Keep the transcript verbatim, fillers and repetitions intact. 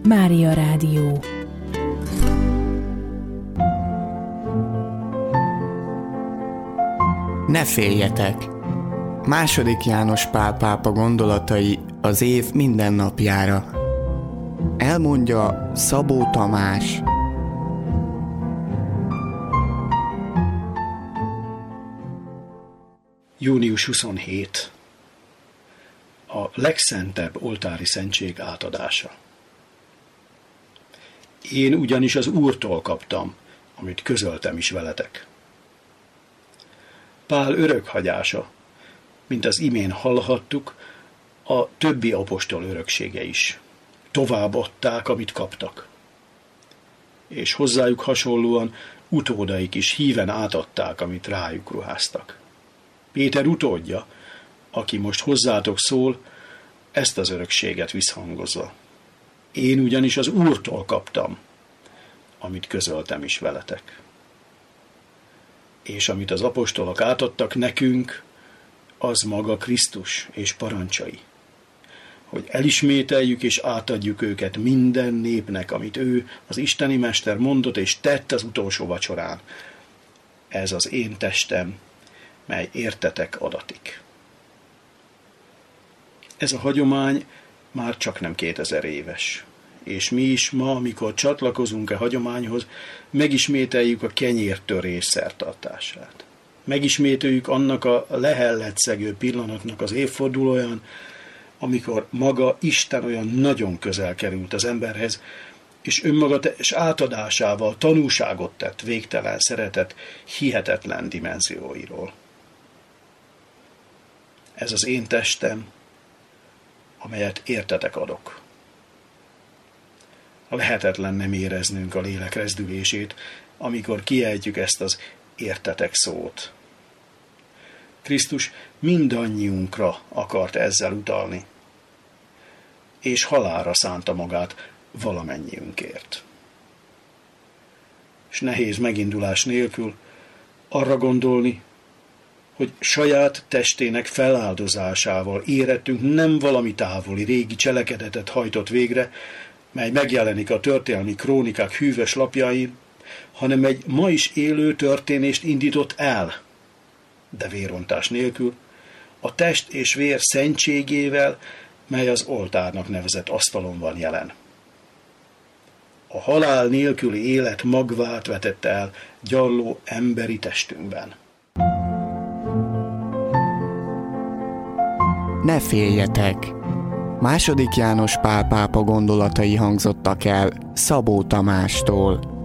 Mária Rádió. Ne féljetek! Második János Pál pápa gondolatai az év minden napjára. Elmondja Szabó Tamás. június huszonhetedike. A legszentebb oltári szentség átadása. Én ugyanis az Úrtól kaptam, amit közöltem is veletek. Pál örökhagyása, mint az imén hallhattuk, a többi apostol öröksége is. Továbbadták, amit kaptak. És hozzájuk hasonlóan utódaik is híven átadták, amit rájuk ruháztak. Péter utódja, aki most hozzátok szól, ezt az örökséget visszhangozza. Én ugyanis az Úrtól kaptam, amit közöltem is veletek. És amit az apostolok átadtak nekünk, az maga Krisztus és parancsai, hogy elismételjük és átadjuk őket minden népnek, amit ő, az isteni mester mondott és tett az utolsó vacsorán. Ez az én testem, mely értetek adatik. Ez a hagyomány már csak nem kétezer éves. És mi is ma, amikor csatlakozunk a hagyományhoz, megismételjük a kenyértörés szertartását. Megismételjük annak a lehelletszegő pillanatnak az évfordulóján, amikor maga Isten olyan nagyon közel került az emberhez, és önmaga és átadásával tanúságot tett végtelen szeretet hihetetlen dimenzióiról. Ez az én testem, amelyet értetek adok. Lehetetlen nem éreznünk a lélek rezdülését, amikor kiejtjük ezt az értetek szót. Krisztus mindannyiunkra akart ezzel utalni, és halálra szánta magát valamennyiünkért. És nehéz megindulás nélkül arra gondolni, hogy saját testének feláldozásával érettünk nem valami távoli régi cselekedetet hajtott végre, mely megjelenik a történelmi krónikák hűvös lapjain, hanem egy ma is élő történést indított el, de vérontás nélkül, a test és vér szentségével, mely az oltárnak nevezett asztalon van jelen. A halál nélküli élet magvát vetette el gyarló emberi testünkben. Ne féljetek! Második János Pál pápa gondolatai hangzottak el Szabó Tamástól.